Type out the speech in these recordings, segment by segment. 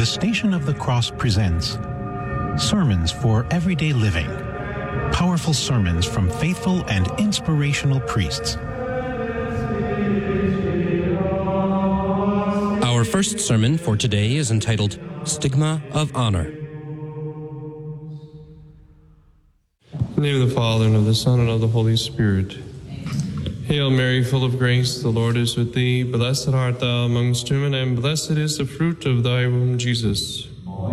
The Station of the Cross presents Sermons for Everyday Living. Powerful sermons from faithful and inspirational priests. Our first sermon for today is entitled Stigma of Honor. In the name of the Father, and of the Son, and of the Holy Spirit. Hail Mary, full of grace, the Lord is with thee. Blessed art thou amongst women, and blessed is the fruit of thy womb, Jesus.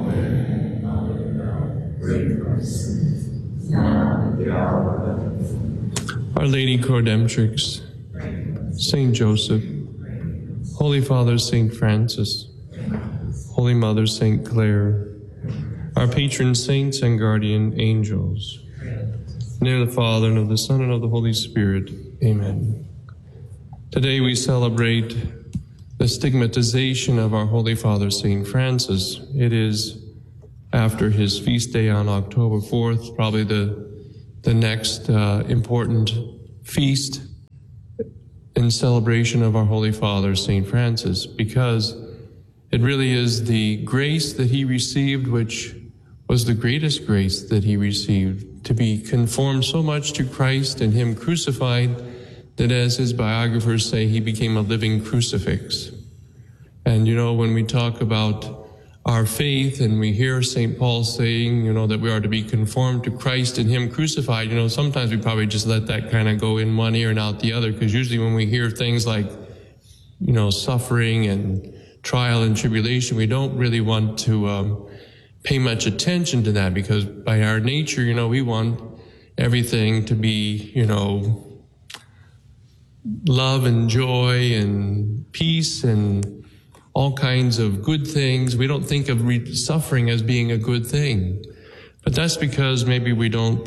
Our Lady Cordemtrix, Saint Joseph, Holy Father Saint Francis, Holy Mother Saint Clare, our patron saints and guardian angels. In the name of the Father, and of the Son, and of the Holy Spirit. Amen. Today we celebrate the stigmatization of our Holy Father Saint Francis. It is after his feast day on October 4th, probably the next important feast in celebration of our Holy Father Saint Francis, because it really is the grace that he received, which was the greatest grace that he received, to be conformed so much to Christ and him crucified that, as his biographers say, he became a living crucifix. And, when we talk about our faith and we hear St. Paul saying, that we are to be conformed to Christ and him crucified, sometimes we probably just let that kind of go in one ear and out the other, because usually when we hear things like, suffering and trial and tribulation, we don't really want to pay much attention to that, because by our nature, we want everything to be, love and joy and peace and all kinds of good things. We don't think of suffering as being a good thing. But that's because maybe we don't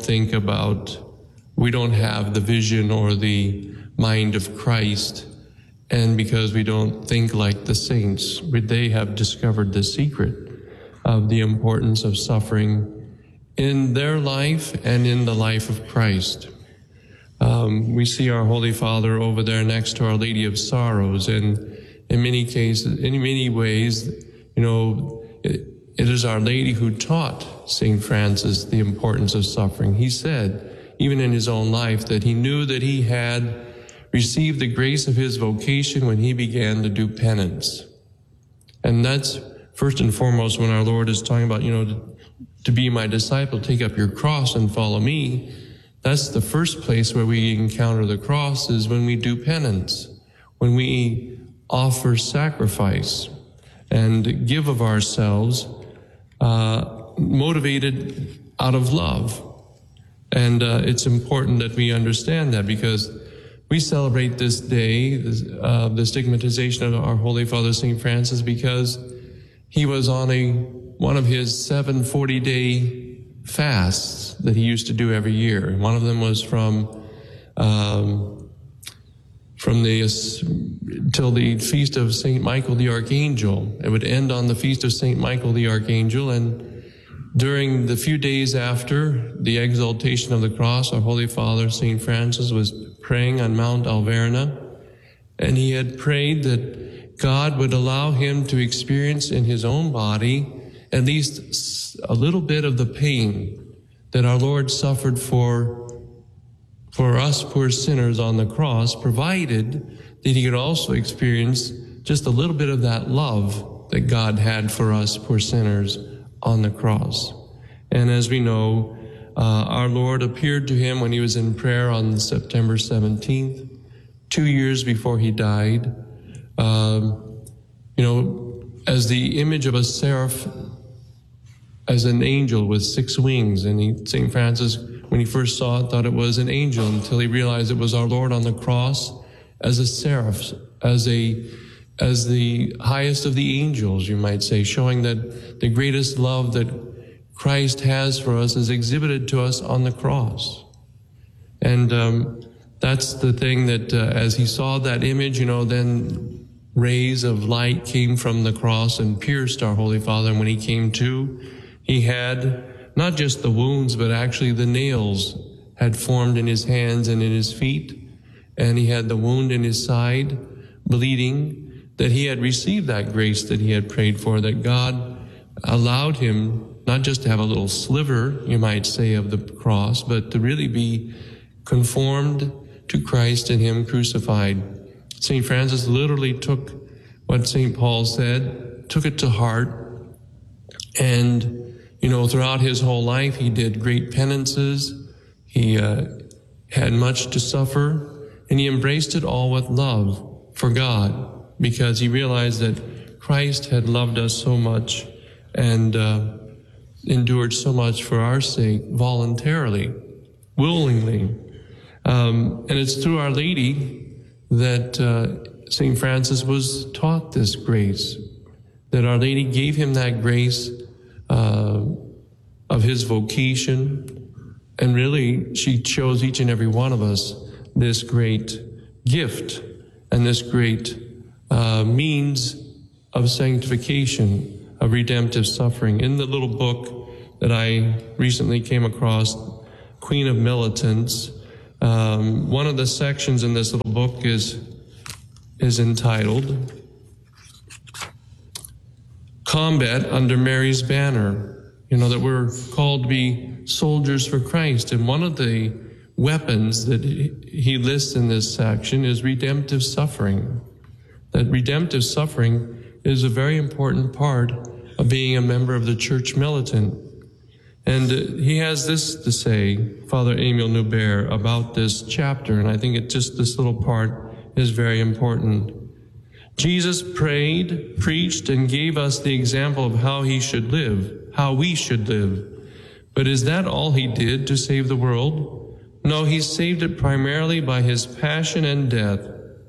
have the vision or the mind of Christ, and because we don't think like the saints. They have discovered the secret of the importance of suffering in their life and in the life of Christ. We see our Holy Father over there next to Our Lady of Sorrows, and in many ways, it is Our Lady who taught St. Francis the importance of suffering. He said, even in his own life, that he knew that he had received the grace of his vocation when he began to do penance. And that's first and foremost when our Lord is talking about, to be my disciple, take up your cross and follow me. That's the first place where we encounter the cross, is when we do penance, when we offer sacrifice and give of ourselves, motivated out of love. And it's important that we understand that, because we celebrate this day, the stigmatization of our Holy Father St. Francis, because he was on one of his 7 40-day fasts that he used to do every year. One of them was till the feast of St. Michael the Archangel. It would end on the feast of St. Michael the Archangel, and during the few days after the exaltation of the cross, our Holy Father St. Francis was praying on Mount Alverna, and he had prayed that God would allow him to experience in his own body at least a little bit of the pain that our Lord suffered for us poor sinners on the cross, provided that he could also experience just a little bit of that love that God had for us poor sinners on the cross. And as we know, our Lord appeared to him when he was in prayer on September 17th, 2 years before he died, as the image of a seraph, as an angel with 6 wings. And St. Francis, when he first saw it, thought it was an angel, until he realized it was our Lord on the cross as a seraph, as the highest of the angels, you might say, showing that the greatest love that Christ has for us is exhibited to us on the cross. And that's the thing that as he saw that image, then rays of light came from the cross and pierced our Holy Father. And when he came to, he had not just the wounds, but actually the nails had formed in his hands and in his feet. And he had the wound in his side, bleeding, that he had received that grace that he had prayed for, that God allowed him not just to have a little sliver, you might say, of the cross, but to really be conformed to Christ and him crucified. St. Francis literally took what St. Paul said, took it to heart, and, throughout his whole life, he did great penances. He had much to suffer, and he embraced it all with love for God, because he realized that Christ had loved us so much and endured so much for our sake voluntarily, willingly. And it's through Our Lady that St. Francis was taught this grace, that Our Lady gave him that grace of his vocation, and really she chose each and every one of us this great gift and this great means of sanctification, of redemptive suffering. In the little book that I recently came across, Queen of Militants, one of the sections in this little book is entitled Combat Under Mary's Banner. That we're called to be soldiers for Christ. And one of the weapons that he lists in this section is redemptive suffering. That redemptive suffering is a very important part of being a member of the Church Militant. And he has this to say, Father Emile Noubert, about this chapter, and I think this little part is very important. Jesus prayed, preached, and gave us the example of how we should live. But is that all he did to save the world? No, he saved it primarily by his passion and death.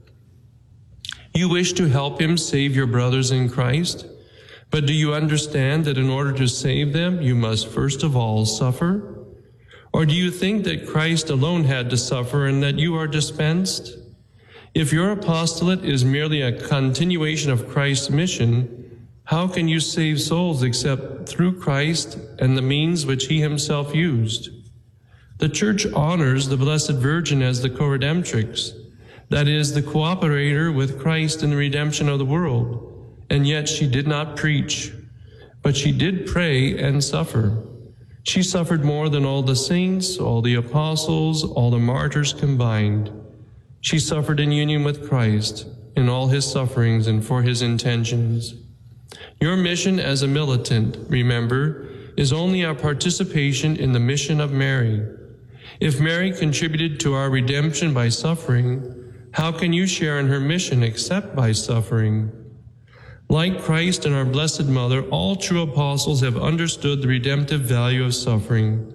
You wish to help him save your brothers in Christ? But do you understand that in order to save them, you must first of all suffer? Or do you think that Christ alone had to suffer and that you are dispensed? If your apostolate is merely a continuation of Christ's mission, how can you save souls except through Christ and the means which he himself used? The Church honors the Blessed Virgin as the co-redemptrix, that is, the cooperator with Christ in the redemption of the world, and yet she did not preach, but she did pray and suffer. She suffered more than all the saints, all the apostles, all the martyrs combined. She suffered in union with Christ in all his sufferings and for his intentions. Your mission as a militant, remember, is only our participation in the mission of Mary. If Mary contributed to our redemption by suffering, how can you share in her mission except by suffering? Like Christ and our Blessed Mother, all true apostles have understood the redemptive value of suffering.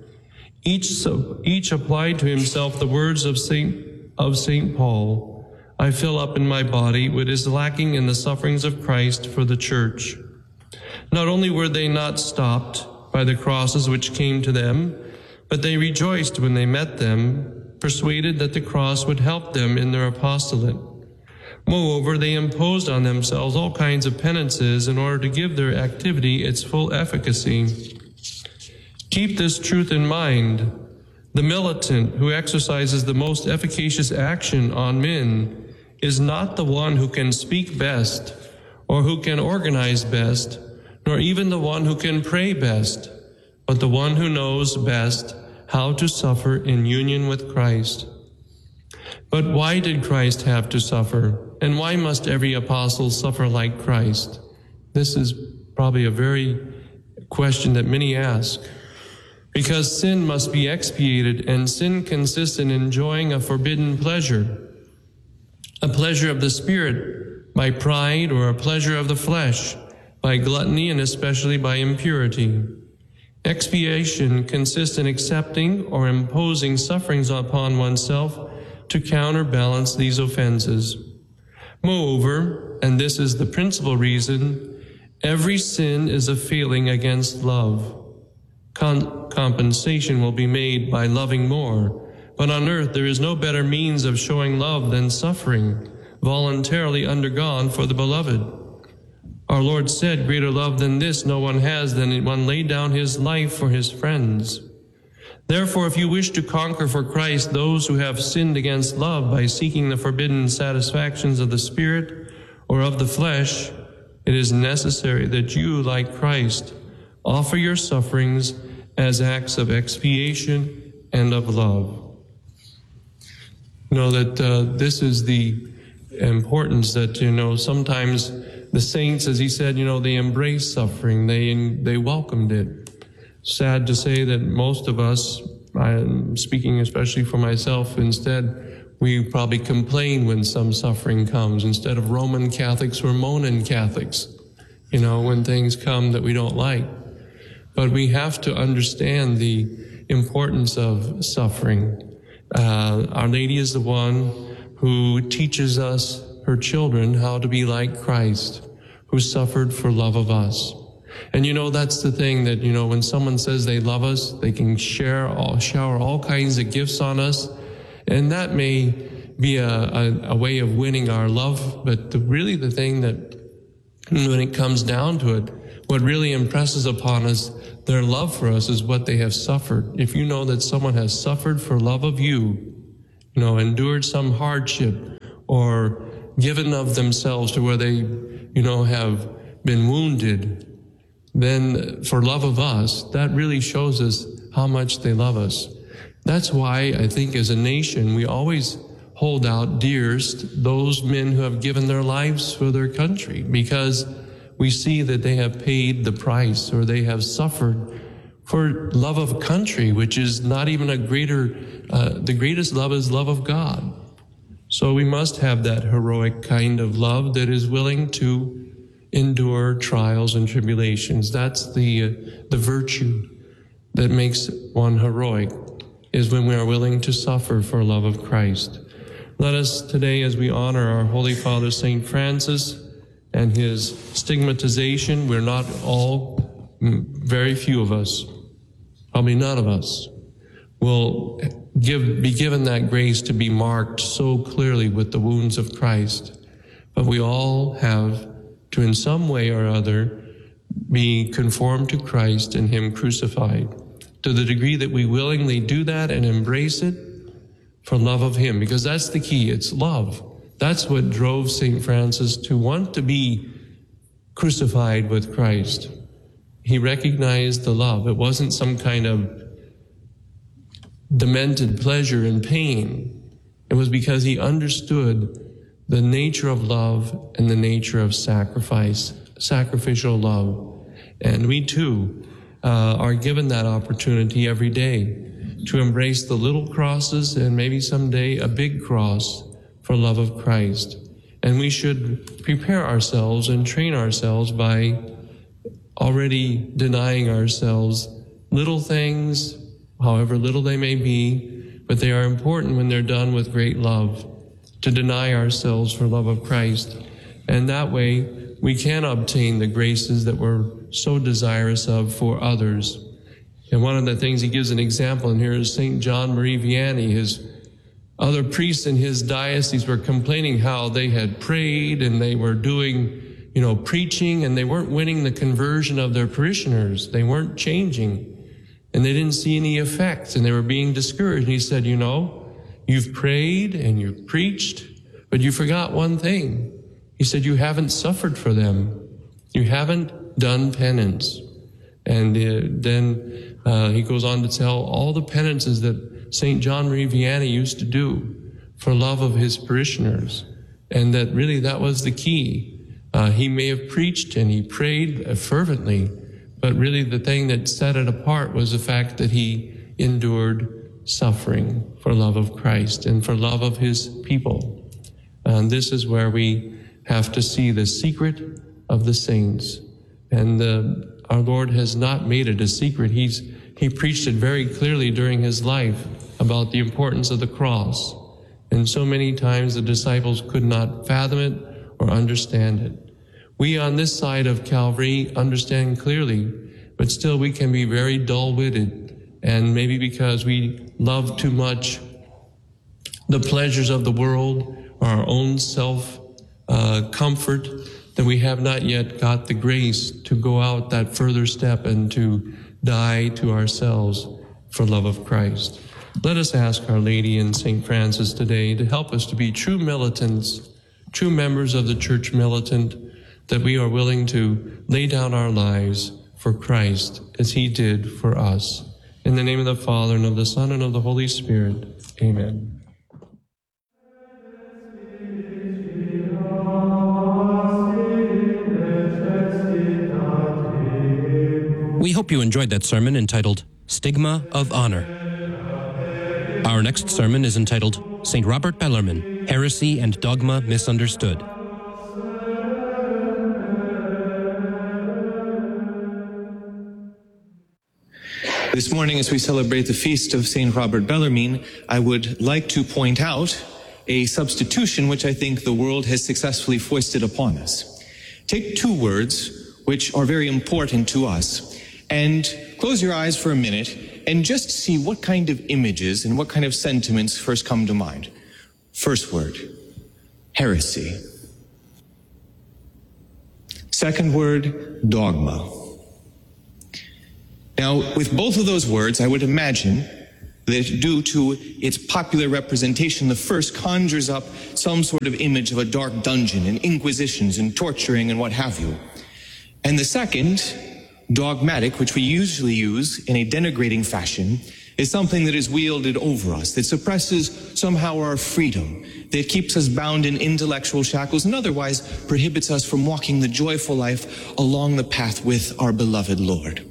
Each applied to himself the words of St. Paul, I fill up in my body what is lacking in the sufferings of Christ for the Church. Not only were they not stopped by the crosses which came to them, but they rejoiced when they met them, persuaded that the cross would help them in their apostolate. Moreover, they imposed on themselves all kinds of penances in order to give their activity its full efficacy. Keep this truth in mind. The militant who exercises the most efficacious action on men is not the one who can speak best or who can organize best, nor even the one who can pray best, but the one who knows best how to suffer in union with Christ. But why did Christ have to suffer? And why must every apostle suffer like Christ? This is probably a very question that many ask. Because sin must be expiated, and sin consists in enjoying a forbidden pleasure, a pleasure of the spirit by pride, or a pleasure of the flesh by gluttony, and especially by impurity. Expiation consists in accepting or imposing sufferings upon oneself to counterbalance these offenses. Moreover, and this is the principal reason, every sin is a failing against love. Compensation will be made by loving more, but on earth there is no better means of showing love than suffering, voluntarily undergone for the beloved. Our Lord said, greater love than this no one has than one laid down his life for his friends. Therefore, if you wish to conquer for Christ those who have sinned against love by seeking the forbidden satisfactions of the Spirit or of the flesh, it is necessary that you, like Christ, offer your sufferings as acts of expiation and of love. Know that this is the importance that, sometimes the saints, as he said, they embraced suffering. They welcomed it. Sad to say that most of us, I'm speaking especially for myself, instead, we probably complain when some suffering comes. Instead of Roman Catholics, we're Monin Catholics, when things come that we don't like. But we have to understand the importance of suffering. Our Lady is the one who teaches us, her children, how to be like Christ, who suffered for love of us. And that's the thing that, when someone says they love us, they can shower all kinds of gifts on us. And that may be a way of winning our love. But really the thing that, when it comes down to it, what really impresses upon us their love for us is what they have suffered. If you know that someone has suffered for love of you, endured some hardship or given of themselves to where they, have been wounded, then for love of us, that really shows us how much they love us. That's why I think as a nation, we always hold out dearest those men who have given their lives for their country, because we see that they have paid the price, or they have suffered for love of country, which is not even the greatest love is love of God. So we must have that heroic kind of love that is willing to endure trials and tribulations. That's the virtue that makes one heroic, is when we are willing to suffer for love of Christ. Let us today, as we honor our Holy Father, St. Francis, and his stigmatization, we're not all, very few of us, probably none of us, will be given that grace to be marked so clearly with the wounds of Christ. But we all have to, in some way or other, be conformed to Christ and him crucified. To the degree that we willingly do that and embrace it for love of him, because that's the key, it's love. That's what drove St. Francis to want to be crucified with Christ. He recognized the love. It wasn't some kind of demented pleasure and pain. It was because he understood the nature of love and the nature of sacrifice, sacrificial love. And we too are given that opportunity every day to embrace the little crosses and maybe someday a big cross for love of Christ. And we should prepare ourselves and train ourselves by already denying ourselves little things, however little they may be, but they are important when they're done with great love, to deny ourselves for love of Christ. And that way we can obtain the graces that we're so desirous of for others. And one of the things he gives an example in here is St. John Marie Vianney. His other priests in his diocese were complaining how they had prayed and they were doing, preaching, and they weren't winning the conversion of their parishioners. They weren't changing. And they didn't see any effects, and they were being discouraged. And he said, you've prayed and you've preached, but you forgot one thing. He said, you haven't suffered for them. You haven't done penance. And then he goes on to tell all the penances that St. John Marie Vianney used to do for love of his parishioners. And that really that was the key. He may have preached and he prayed fervently, but really the thing that set it apart was the fact that he endured suffering for love of Christ and for love of his people. And this is where we have to see the secret of the saints. And our Lord has not made it a secret. He preached it very clearly during his life about the importance of the cross. And so many times the disciples could not fathom it or understand it. We on this side of Calvary understand clearly, but still we can be very dull-witted. And maybe because we love too much the pleasures of the world, or our own self-comfort, that we have not yet got the grace to go out that further step and to die to ourselves for love of Christ. Let us ask Our Lady and St. Francis today to help us to be true militants, true members of the Church militant, that we are willing to lay down our lives for Christ as he did for us. In the name of the Father, and of the Son, and of the Holy Spirit. Amen. We hope you enjoyed that sermon entitled Stigma of Honor. Our next sermon is entitled St. Robert Bellarmine, Heresy and Dogma Misunderstood. This morning, as we celebrate the feast of St. Robert Bellarmine, I would like to point out a substitution which I think the world has successfully foisted upon us. Take two words which are very important to us, and close your eyes for a minute and just see what kind of images and what kind of sentiments first come to mind. First word, heresy. Second word, dogma. Now, with both of those words, I would imagine that due to its popular representation, the first conjures up some sort of image of a dark dungeon and inquisitions and torturing and what have you. And the second, dogmatic, which we usually use in a denigrating fashion, is something that is wielded over us, that suppresses somehow our freedom, that keeps us bound in intellectual shackles and otherwise prohibits us from walking the joyful life along the path with our beloved Lord.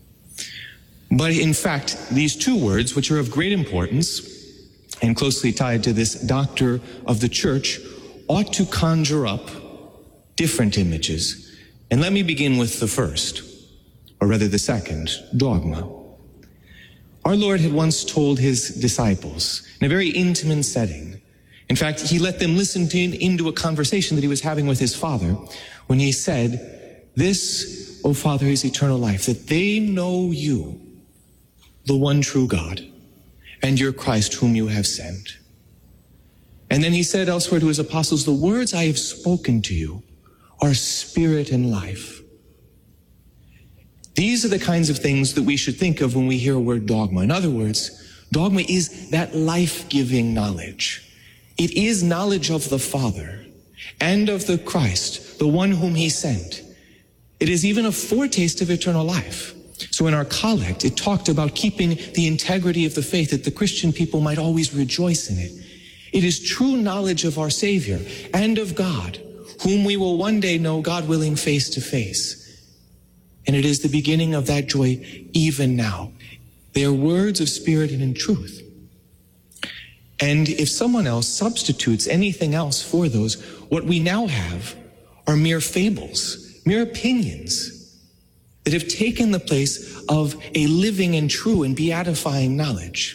But in fact, these two words, which are of great importance and closely tied to this doctor of the Church, ought to conjure up different images. And let me begin with the first, or rather the second, dogma. Our Lord had once told his disciples in a very intimate setting. In fact, he let them listen into a conversation that he was having with his Father when he said, "This, O Father, is eternal life, that they know you, the one true God, and your Christ whom you have sent." And then he said elsewhere to his apostles, "The words I have spoken to you are spirit and life." These are the kinds of things that we should think of when we hear a word dogma. In other words, dogma is that life-giving knowledge. It is knowledge of the Father and of the Christ, the one whom he sent. It is even a foretaste of eternal life. So in our collect, it talked about keeping the integrity of the faith, that the Christian people might always rejoice in it. It is true knowledge of our Savior and of God, whom we will one day know, God willing, face to face. And it is the beginning of that joy even now. They are words of spirit and in truth. And if someone else substitutes anything else for those, what we now have are mere fables, mere opinions, that have taken the place of a living and true and beatifying knowledge.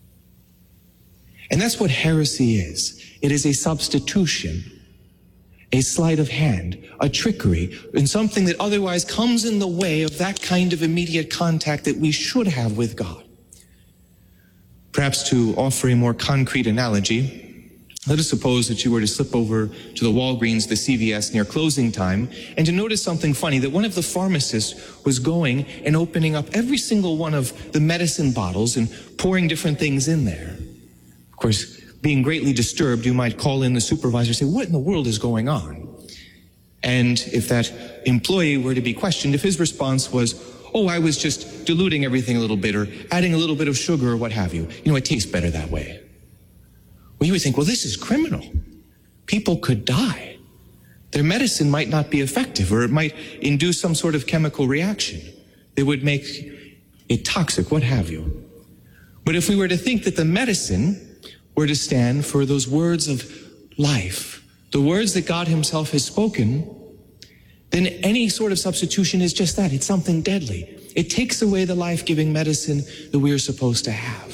And that's what heresy is. It is a substitution, a sleight of hand, a trickery, and something that otherwise comes in the way of that kind of immediate contact that we should have with God. Perhaps to offer a more concrete analogy, let us suppose that you were to slip over to the Walgreens, the CVS, near closing time, and to notice something funny, that one of the pharmacists was going and opening up every single one of the medicine bottles and pouring different things in there. Of course, being greatly disturbed, you might call in the supervisor and say, "What in the world is going on?" And if that employee were to be questioned, if his response was, "Oh, I was just diluting everything a little bit or adding a little bit of sugar or what have you. You know, it tastes better that way." Well, you would think, well, this is criminal. People could die. Their medicine might not be effective, or it might induce some sort of chemical reaction that would make it toxic, what have you. But if we were to think that the medicine were to stand for those words of life, the words that God himself has spoken, then any sort of substitution is just that. It's something deadly. It takes away the life-giving medicine that we are supposed to have.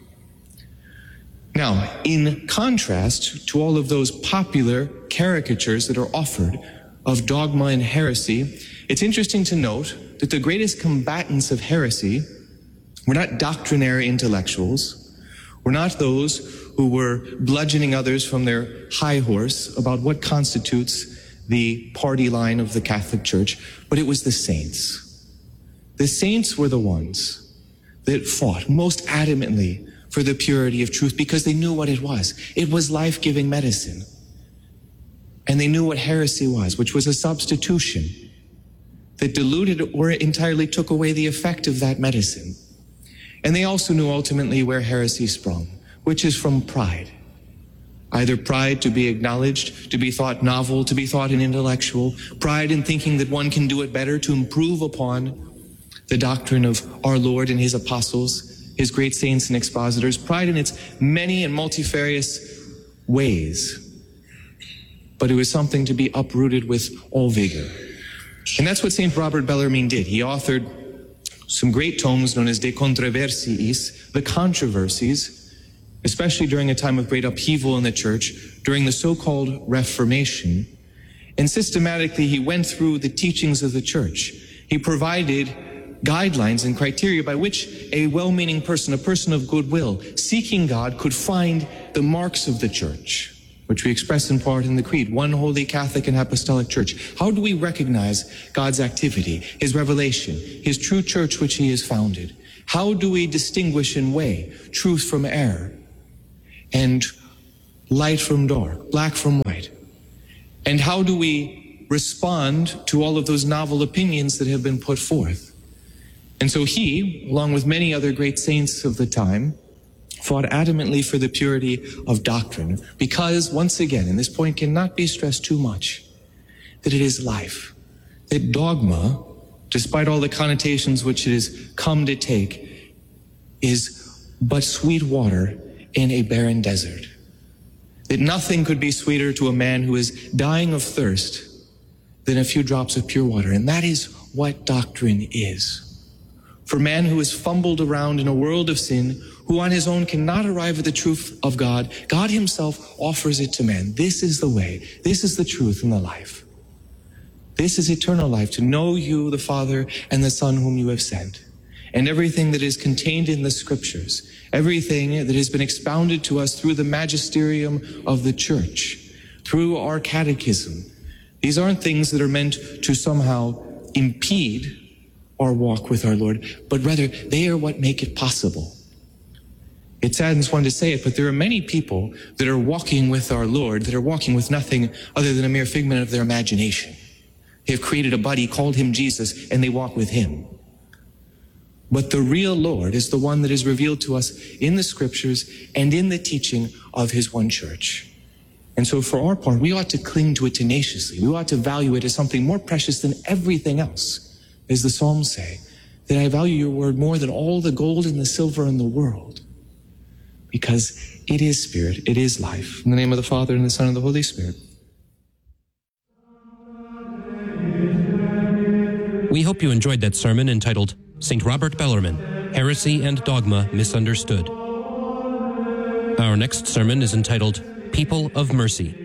Now, in contrast to all of those popular caricatures that are offered of dogma and heresy, it's interesting to note that the greatest combatants of heresy were not doctrinary intellectuals, were not those who were bludgeoning others from their high horse about what constitutes the party line of the Catholic Church, but it was the saints. The saints were the ones that fought most adamantly for the purity of truth because they knew what it was. It was life-giving medicine. And they knew what heresy was, which was a substitution that diluted or entirely took away the effect of that medicine. And they also knew ultimately where heresy sprung, which is from pride. Either pride to be acknowledged, to be thought novel, to be thought intellectual, pride in thinking that one can do it better, to improve upon the doctrine of our Lord and his apostles, his great saints and expositors, pride in its many and multifarious ways. But it was something to be uprooted with all vigor. And that's what St. Robert Bellarmine did. He authored some great tomes known as De Controversiis, the controversies, especially during a time of great upheaval in the church, during the so-called Reformation. And systematically, he went through the teachings of the church. He provided guidelines and criteria by which a well-meaning person, a person of goodwill, seeking God, could find the marks of the church, which we express in part in the Creed, one holy Catholic and apostolic church. How do we recognize God's activity, his revelation, his true church which he has founded? How do we distinguish and weigh truth from error, and light from dark, black from white? And how do we respond to all of those novel opinions that have been put forth? And so he, along with many other great saints of the time, fought adamantly for the purity of doctrine, because, once again, and this point cannot be stressed too much, that it is life, that dogma, despite all the connotations which it has come to take, is but sweet water in a barren desert. That nothing could be sweeter to a man who is dying of thirst than a few drops of pure water. And that is what doctrine is. For man who has fumbled around in a world of sin, who on his own cannot arrive at the truth of God, God himself offers it to man. This is the way, this is the truth and the life. This is eternal life, to know you, the Father, and the Son whom you have sent. And everything that is contained in the Scriptures, everything that has been expounded to us through the magisterium of the Church, through our catechism, these aren't things that are meant to somehow impede our walk with our Lord, but rather they are what make it possible. It saddens one to say it, but there are many people that are walking with our Lord, that are walking with nothing other than a mere figment of their imagination. They have created a buddy, called him Jesus, and they walk with him. But the real Lord is the one that is revealed to us in the Scriptures and in the teaching of his one church. And so for our part, we ought to cling to it tenaciously. We ought to value it as something more precious than everything else. As the Psalms say, that I value your word more than all the gold and the silver in the world. Because it is spirit, it is life. In the name of the Father, and the Son, and the Holy Spirit. We hope you enjoyed that sermon entitled St. Robert Bellarmine, Heresy and Dogma Misunderstood. Our next sermon is entitled People of Mercy.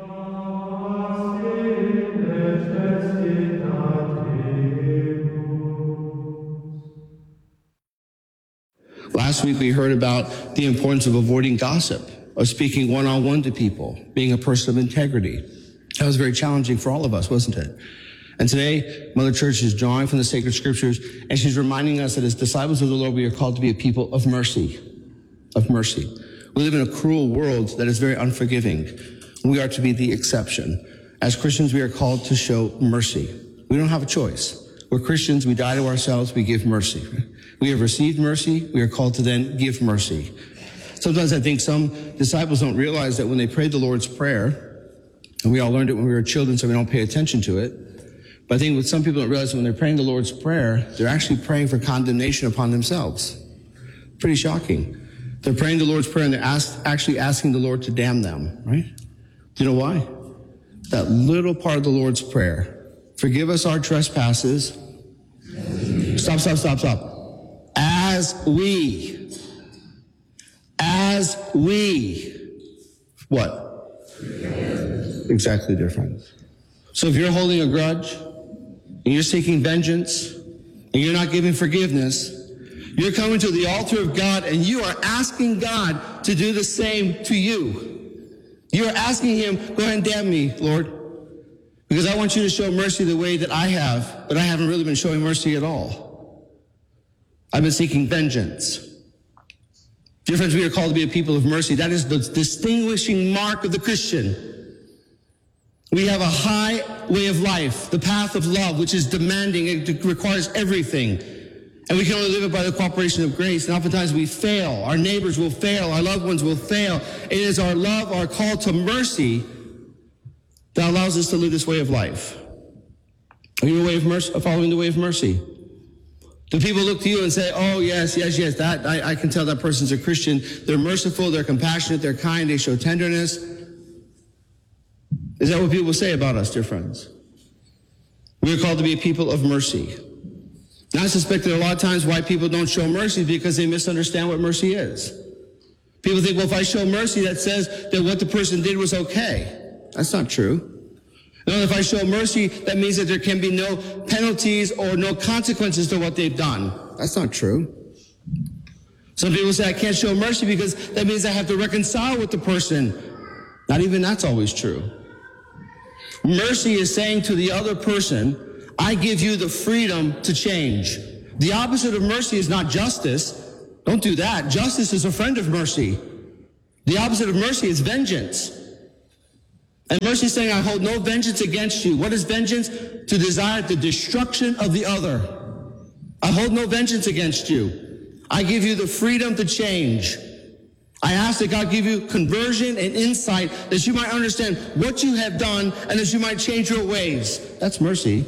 Last week we heard about the importance of avoiding gossip, of speaking one-on-one to people, being a person of integrity. That was very challenging for all of us, wasn't it? And today, Mother Church is drawing from the sacred scriptures, and she's reminding us that as disciples of the Lord, we are called to be a people of mercy. Of mercy. We live in a cruel world that is very unforgiving. We are to be the exception. As Christians, we are called to show mercy. We don't have a choice. We're Christians, we die to ourselves, we give mercy. We have received mercy, we are called to then give mercy. Sometimes I think some disciples don't realize that when they prayed the Lord's Prayer, and we all learned it when we were children, so we don't pay attention to it, but I think what some people don't realize when they're praying the Lord's Prayer, they're actually praying for condemnation upon themselves. Pretty shocking. They're praying the Lord's Prayer and they're actually asking the Lord to damn them, right? Do you know why? That little part of the Lord's Prayer. Forgive us our trespasses. Stop. As we, what? Exactly different. So if you're holding a grudge, and you're seeking vengeance, and you're not giving forgiveness, you're coming to the altar of God, and you are asking God to do the same to you. You're asking him, go ahead and damn me, Lord, because I want you to show mercy the way that I have, but I haven't really been showing mercy at all. I've been seeking vengeance. Dear friends, we are called to be a people of mercy. That is the distinguishing mark of the Christian. We have a high way of life, the path of love, which is demanding. It requires everything. And we can only live it by the cooperation of grace. And oftentimes we fail. Our neighbors will fail. Our loved ones will fail. It is our love, our call to mercy that allows us to live this way of life. Are you following the way of mercy? Do people look to you and say, oh, yes, that I can tell that person's a Christian. They're merciful, they're compassionate, they're kind, they show tenderness. Is that what people say about us, dear friends? We're called to be a people of mercy. And I suspect that a lot of times why people don't show mercy is because they misunderstand what mercy is. People think, well, if I show mercy, that says that what the person did was okay. That's not true. No, if I show mercy, that means that there can be no penalties or no consequences to what they've done. That's not true. Some people say I can't show mercy because that means I have to reconcile with the person. Not even that's always true. Mercy is saying to the other person, I give you the freedom to change. The opposite of mercy is not justice. Don't do that. Justice is a friend of mercy. The opposite of mercy is vengeance. And mercy is saying, I hold no vengeance against you. What is vengeance? To desire the destruction of the other. I hold no vengeance against you. I give you the freedom to change. I ask that God give you conversion and insight that you might understand what you have done and that you might change your ways. That's mercy.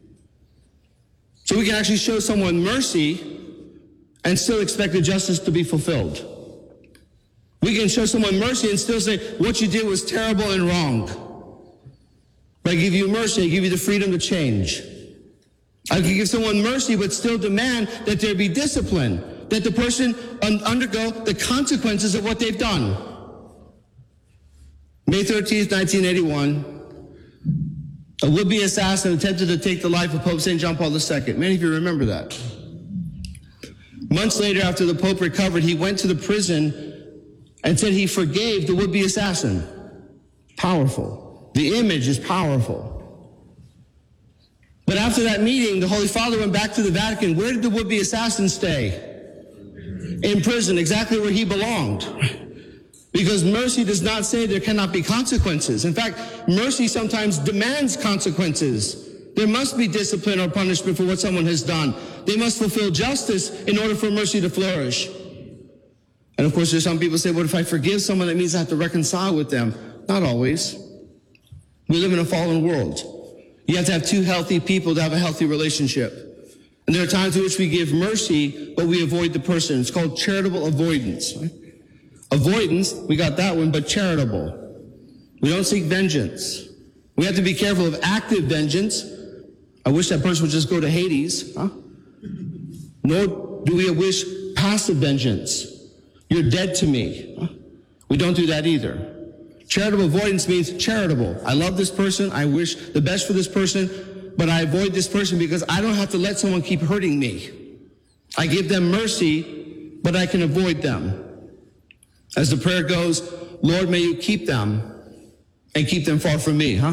So we can actually show someone mercy and still expect the justice to be fulfilled. We can show someone mercy and still say, what you did was terrible and wrong. But I give you mercy, I give you the freedom to change. I can give someone mercy but still demand that there be discipline, that the person undergo the consequences of what they've done. May 13th, 1981, a would-be assassin attempted to take the life of Pope St. John Paul II. Many of you remember that. Months later, after the Pope recovered, he went to the prison and said he forgave the would-be assassin. Powerful. The image is powerful. But after that meeting, the Holy Father went back to the Vatican. Where did the would-be assassin stay? In prison, exactly where he belonged. Because mercy does not say there cannot be consequences. In fact, mercy sometimes demands consequences. There must be discipline or punishment for what someone has done. They must fulfill justice in order for mercy to flourish. And of course, there's some people say, well, if I forgive someone, that means I have to reconcile with them. Not always. We live in a fallen world. You have to have two healthy people to have a healthy relationship. And there are times in which we give mercy, but we avoid the person. It's called charitable avoidance. Right? Avoidance, we got that one, but charitable. We don't seek vengeance. We have to be careful of active vengeance. I wish that person would just go to Hades. Nor do we wish passive vengeance. You're dead to me. We don't do that either. Charitable avoidance means charitable. I love this person. I wish the best for this person, but I avoid this person because I don't have to let someone keep hurting me. I give them mercy, but I can avoid them. As the prayer goes, Lord, may you keep them and keep them far from me,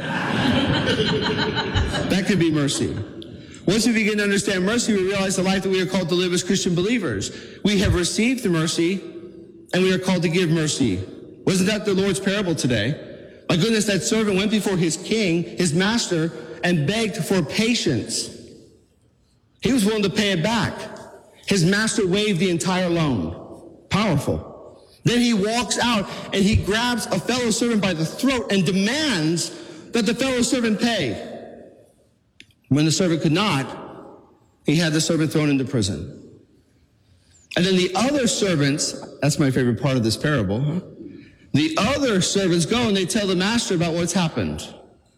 That could be mercy. Once we begin to understand mercy, we realize the life that we are called to live as Christian believers. We have received the mercy, and we are called to give mercy. Wasn't that the Lord's parable today? My goodness, that servant went before his king, his master, and begged for patience. He was willing to pay it back. His master waived the entire loan. Powerful. Then he walks out, and he grabs a fellow servant by the throat and demands that the fellow servant pay. When the servant could not, he had the servant thrown into prison. And then the other servants, that's my favorite part of this parable, the other servants go and they tell the master about what's happened.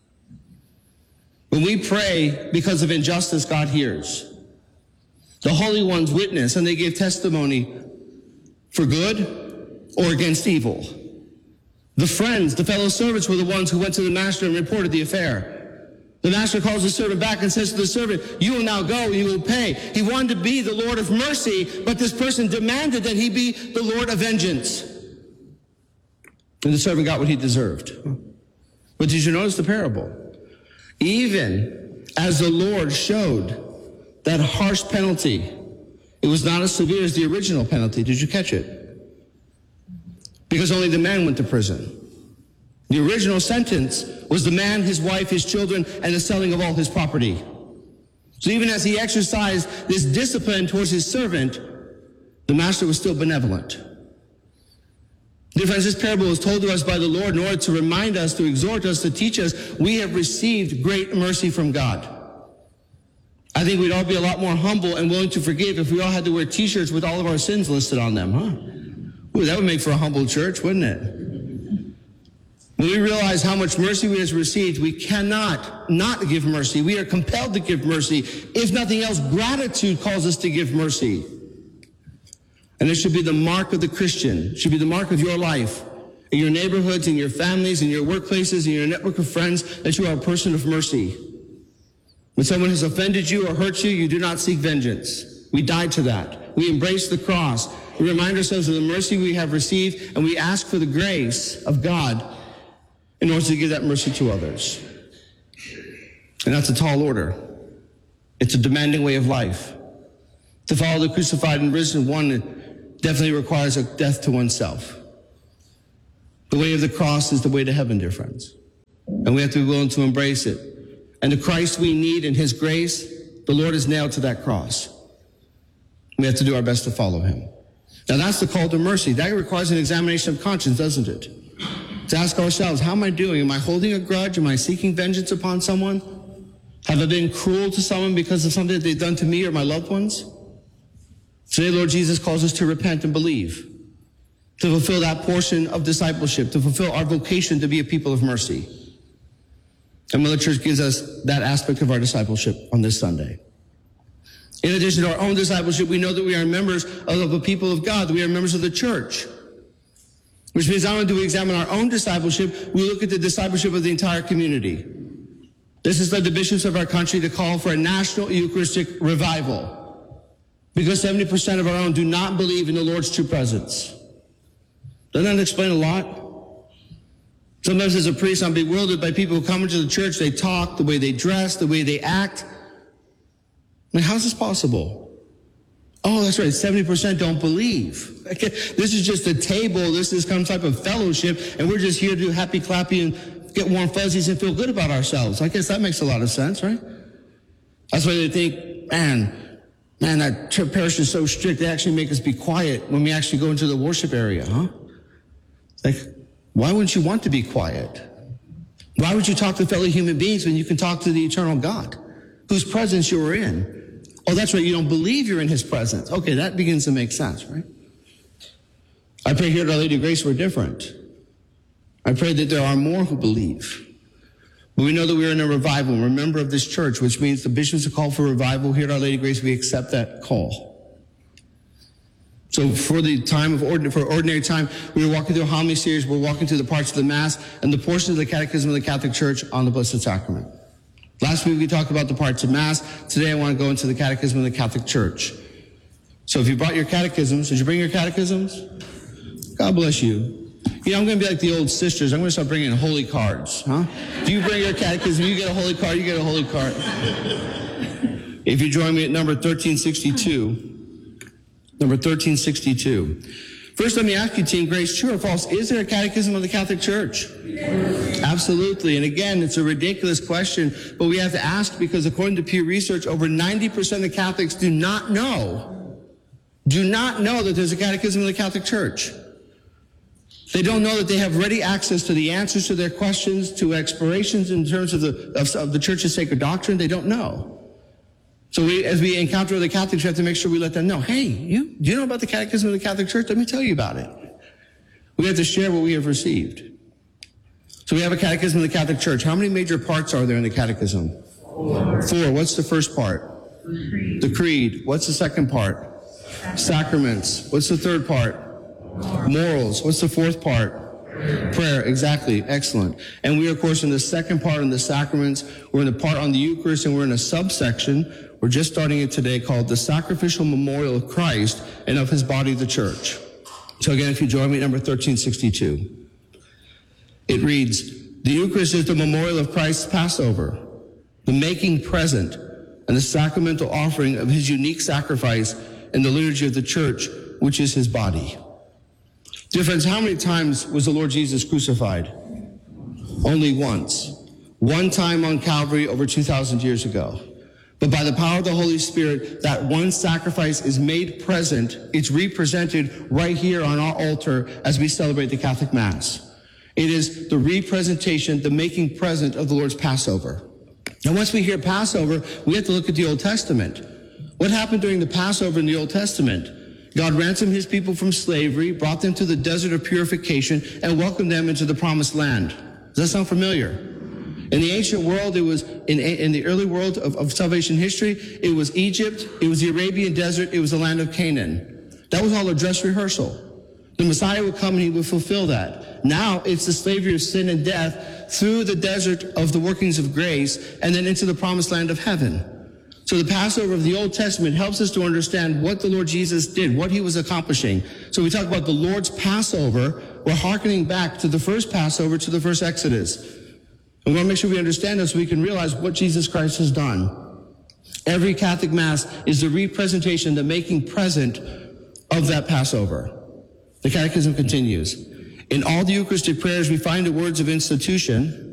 When we pray because of injustice, God hears. The Holy Ones witness and they give testimony for good or against evil. The friends, the fellow servants were the ones who went to the master and reported the affair. The master calls the servant back and says to the servant, you will now go and you will pay. He wanted to be the Lord of mercy, but this person demanded that he be the Lord of vengeance. And the servant got what he deserved. But did you notice the parable? Even as the Lord showed that harsh penalty, it was not as severe as the original penalty. Did you catch it? Because only the man went to prison. The original sentence was the man, his wife, his children, and the selling of all his property. So even as he exercised this discipline towards his servant, the master was still benevolent. Dear friends, this parable was told to us by the Lord in order to remind us, to exhort us, to teach us we have received great mercy from God. I think we'd all be a lot more humble and willing to forgive if we all had to wear t-shirts with all of our sins listed on them, huh? Ooh, that would make for a humble church, wouldn't it? When we realize how much mercy we have received, we cannot not give mercy. We are compelled to give mercy. If nothing else, gratitude calls us to give mercy. And it should be the mark of the Christian. It should be the mark of your life, in your neighborhoods, in your families, in your workplaces, in your network of friends, that you are a person of mercy. When someone has offended you or hurt you, you do not seek vengeance. We die to that. We embrace the cross. We remind ourselves of the mercy we have received, and we ask for the grace of God in order to give that mercy to others. And that's a tall order. It's a demanding way of life. To follow the crucified and risen one definitely requires a death to oneself. The way of the cross is the way to heaven, dear friends. And we have to be willing to embrace it. And the Christ we need in his grace, the Lord is nailed to that cross. We have to do our best to follow him. Now that's the call to mercy. That requires an examination of conscience, doesn't it? To ask ourselves, how am I doing? Am I holding a grudge? Am I seeking vengeance upon someone? Have I been cruel to someone because of something that they've done to me or my loved ones? Today, Lord Jesus calls us to repent and believe, to fulfill that portion of discipleship, to fulfill our vocation to be a people of mercy. And Mother Church gives us that aspect of our discipleship on this Sunday. In addition to our own discipleship, we know that we are members of the people of God, that we are members of the church. Which means not only do we examine our own discipleship, we look at the discipleship of the entire community. This has led the bishops of our country to call for a national Eucharistic revival, because 70% of our own do not believe in the Lord's true presence. Doesn't that explain a lot? Sometimes as a priest, I'm bewildered by people who come into the church, they talk, the way they dress, the way they act. I mean, how's this possible? Oh, that's right, 70% don't believe. Okay, this is just a table, this is some type of fellowship, and we're just here to do happy clappy and get warm fuzzies and feel good about ourselves. I guess that makes a lot of sense, right? That's why they think, man, that parish is so strict, they actually make us be quiet when we actually go into the worship area, huh? Like, why wouldn't you want to be quiet? Why would you talk to fellow human beings when you can talk to the eternal God, whose presence you are in? Oh, that's right, you don't believe you're in his presence. Okay, that begins to make sense, right? I pray here at Our Lady of Grace we're different. I pray that there are more who believe. But we know that we're in a revival. We're a member of this church, which means the bishops have called for revival. Here at Our Lady of Grace, we accept that call. So for the time of ordinary time, we were walking through a homily series. We're walking through the parts of the Mass and the portions of the Catechism of the Catholic Church on the Blessed Sacrament. Last week we talked about the parts of Mass. Today I want to go into the Catechism of the Catholic Church. So if you brought your catechisms, did you bring your catechisms? God bless you. You know, I'm going to be like the old sisters. I'm going to start bringing holy cards, huh? If you bring your catechism, you get a holy card, you get a holy card. If you join me at number 1362. Number 1362. First, let me ask you, Team Grace, true or false, is there a catechism of the Catholic Church? Yes. Absolutely. And again, it's a ridiculous question, but we have to ask because according to Pew Research, over 90% of Catholics do not know that there's a catechism of the Catholic Church. They don't know that they have ready access to the answers to their questions, to explorations in terms of the Church's sacred doctrine. They don't know. So as we encounter the Catholics, we have to make sure we let them know, hey, do you know about the Catechism of the Catholic Church? Let me tell you about it. We have to share what we have received. So we have a Catechism of the Catholic Church. How many major parts are there in the Catechism? 4. What's the first part? The Creed. What's the second part? Sacraments. What's the third part? Morals. What's the fourth part? Prayer. Exactly. Excellent. And we are, of course, in the second part on the sacraments. We're in the part on the Eucharist, and we're in a subsection. We're just starting it today called the Sacrificial Memorial of Christ and of his body, the Church. So again, if you join me at number 1362, it reads, the Eucharist is the memorial of Christ's Passover, the making present and the sacramental offering of his unique sacrifice in the liturgy of the Church, which is his body. Dear friends, how many times was the Lord Jesus crucified? only once, one time on Calvary over 2,000 years ago. But by the power of the Holy Spirit, that one sacrifice is made present. It's represented right here on our altar as we celebrate the Catholic Mass. It is the representation, the making present of the Lord's Passover. And once we hear Passover, we have to look at the Old Testament. What happened during the Passover in the Old Testament? God ransomed his people from slavery, brought them to the desert of purification, and welcomed them into the promised land. Does that sound familiar? In the ancient world, it was, in the early world of salvation history, it was Egypt, it was the Arabian desert, it was the land of Canaan. That was all a dress rehearsal. The Messiah would come and he would fulfill that. Now it's the slavery of sin and death through the desert of the workings of grace and then into the promised land of heaven. So the Passover of the Old Testament helps us to understand what the Lord Jesus did, what he was accomplishing. So we talk about the Lord's Passover. We're hearkening back to the first Passover, to the first Exodus. We want to make sure we understand this so we can realize what Jesus Christ has done. Every Catholic Mass is the representation, the making present of that Passover. The Catechism continues. In all the Eucharistic prayers, we find the words of institution,